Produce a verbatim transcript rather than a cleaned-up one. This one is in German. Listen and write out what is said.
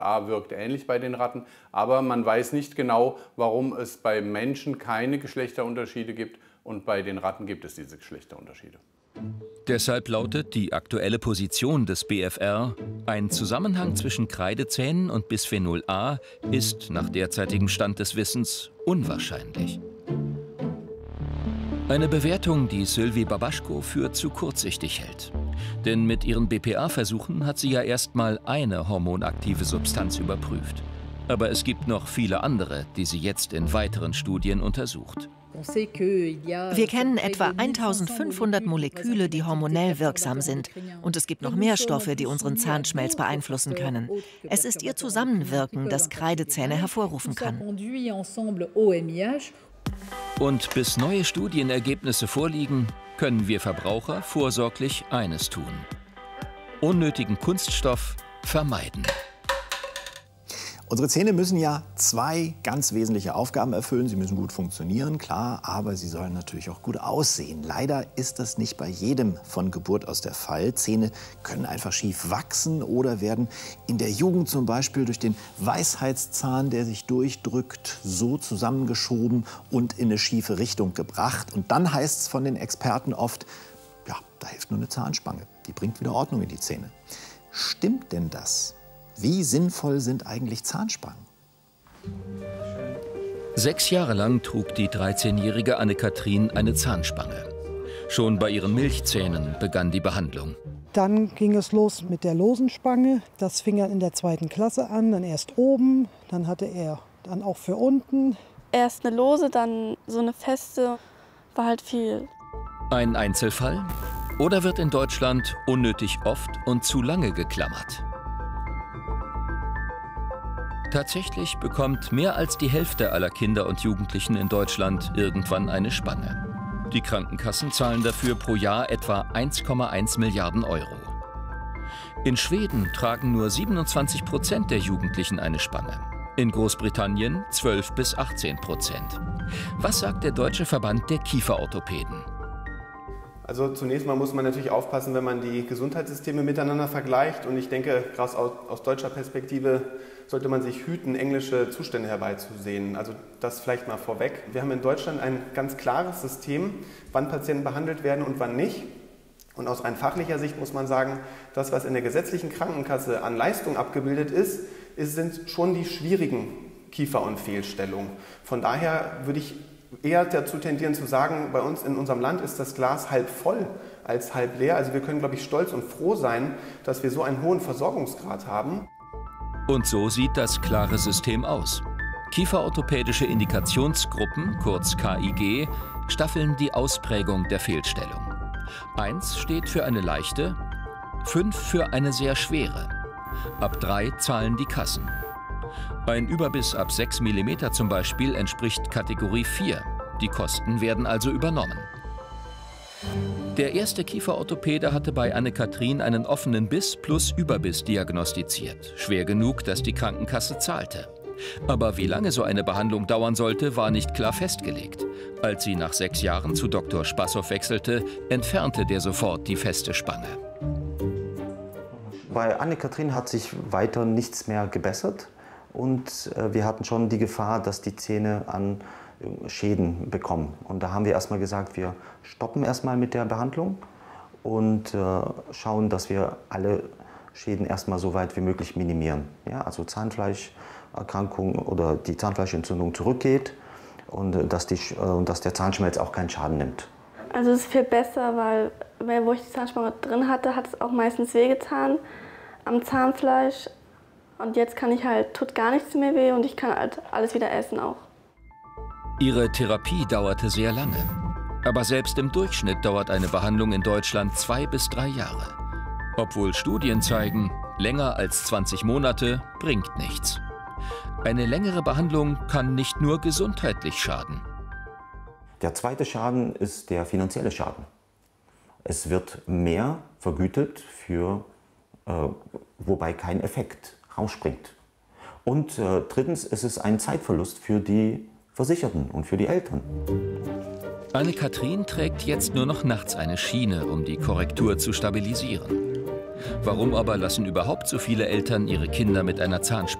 A wirkt ähnlich bei den Ratten, aber man weiß nicht genau, warum es bei Menschen keine Geschlechterunterschiede gibt und bei den Ratten gibt es diese Geschlechterunterschiede. Deshalb lautet die aktuelle Position des B F R: Ein Zusammenhang zwischen Kreidezähnen und Bisphenol A ist nach derzeitigem Stand des Wissens unwahrscheinlich. Eine Bewertung, die Sylvie Babaschko für zu kurzsichtig hält. Denn mit ihren B P A-Versuchen hat sie ja erst mal eine hormonaktive Substanz überprüft. Aber es gibt noch viele andere, die sie jetzt in weiteren Studien untersucht. Wir kennen etwa eintausendfünfhundert Moleküle, die hormonell wirksam sind. Und es gibt noch mehr Stoffe, die unseren Zahnschmelz beeinflussen können. Es ist ihr Zusammenwirken, das Kreidezähne hervorrufen kann. Und bis neue Studienergebnisse vorliegen, können wir Verbraucher vorsorglich eines tun: unnötigen Kunststoff vermeiden. Unsere Zähne müssen ja zwei ganz wesentliche Aufgaben erfüllen. Sie müssen gut funktionieren, klar, aber sie sollen natürlich auch gut aussehen. Leider ist das nicht bei jedem von Geburt aus der Fall. Zähne können einfach schief wachsen oder werden in der Jugend zum Beispiel durch den Weisheitszahn, der sich durchdrückt, so zusammengeschoben und in eine schiefe Richtung gebracht. Und dann heißt es von den Experten oft, ja, da hilft nur eine Zahnspange. Die bringt wieder Ordnung in die Zähne. Stimmt denn das? Wie sinnvoll sind eigentlich Zahnspangen? Sechs Jahre lang trug die dreizehnjährige Anne-Kathrin eine Zahnspange. Schon bei ihren Milchzähnen begann die Behandlung. Dann ging es los mit der losen Spange. Das fing er in der zweiten Klasse an, dann erst oben, dann hatte er dann auch für unten. Erst eine lose, dann so eine feste, war halt viel. Ein Einzelfall? Oder wird in Deutschland unnötig oft und zu lange geklammert? Tatsächlich bekommt mehr als die Hälfte aller Kinder und Jugendlichen in Deutschland irgendwann eine Spange. Die Krankenkassen zahlen dafür pro Jahr etwa eins Komma eins Milliarden Euro. In Schweden tragen nur siebenundzwanzig Prozent der Jugendlichen eine Spange. In Großbritannien zwölf bis achtzehn Prozent. Was sagt der Deutsche Verband der Kieferorthopäden? Also zunächst mal muss man natürlich aufpassen, wenn man die Gesundheitssysteme miteinander vergleicht. Und ich denke, gerade aus, aus deutscher Perspektive sollte man sich hüten, englische Zustände herbeizusehen. Also das vielleicht mal vorweg. Wir haben in Deutschland ein ganz klares System, wann Patienten behandelt werden und wann nicht. Und aus rein fachlicher Sicht muss man sagen, das, was in der gesetzlichen Krankenkasse an Leistung abgebildet ist, ist sind schon die schwierigen Kiefer- und Fehlstellungen. Von daher würde ich eher dazu tendieren zu sagen, bei uns in unserem Land ist das Glas halb voll als halb leer. Also wir können, glaube ich, stolz und froh sein, dass wir so einen hohen Versorgungsgrad haben. Und so sieht das klare System aus. Kieferorthopädische Indikationsgruppen, kurz K I G, staffeln die Ausprägung der Fehlstellung. Eins steht für eine leichte, fünf für eine sehr schwere. Ab drei zahlen die Kassen. Ein Überbiss ab sechs Millimeter zum Beispiel entspricht Kategorie vier. Die Kosten werden also übernommen. Der erste Kieferorthopäde hatte bei Anne-Kathrin einen offenen Biss plus Überbiss diagnostiziert. Schwer genug, dass die Krankenkasse zahlte. Aber wie lange so eine Behandlung dauern sollte, war nicht klar festgelegt. Als sie nach sechs Jahren zu Doktor Spassow wechselte, entfernte der sofort die feste Spange. Bei Anne-Kathrin hat sich weiter nichts mehr gebessert. Und äh, wir hatten schon die Gefahr, dass die Zähne an äh, Schäden bekommen. Und da haben wir erstmal gesagt, wir stoppen erstmal mit der Behandlung und äh, schauen, dass wir alle Schäden erstmal so weit wie möglich minimieren. Ja, also Zahnfleischerkrankung oder die Zahnfleischentzündung zurückgeht und äh, dass, die, äh, dass der Zahnschmelz auch keinen Schaden nimmt. Also es ist viel besser, weil, weil wo ich die Zahnspange drin hatte, hat es auch meistens wehgetan am Zahnfleisch. Und jetzt kann ich halt, tut gar nichts mehr weh und ich kann halt alles wieder essen auch. Ihre Therapie dauerte sehr lange. Aber selbst im Durchschnitt dauert eine Behandlung in Deutschland zwei bis drei Jahre. Obwohl Studien zeigen, länger als zwanzig Monate bringt nichts. Eine längere Behandlung kann nicht nur gesundheitlich schaden. Der zweite Schaden ist der finanzielle Schaden. Es wird mehr vergütet, für, äh, wobei kein Effekt rausspringt. Und äh, drittens ist es ein Zeitverlust für die Versicherten und für die Eltern. Anne-Kathrin trägt jetzt nur noch nachts eine Schiene, um die Korrektur zu stabilisieren. Warum aber lassen überhaupt so viele Eltern ihre Kinder mit einer Zahnspange